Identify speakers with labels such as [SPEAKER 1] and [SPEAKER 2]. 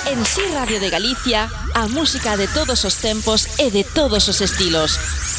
[SPEAKER 1] En Si Radio de Galicia, a música de todos os tempos e de todos os estilos.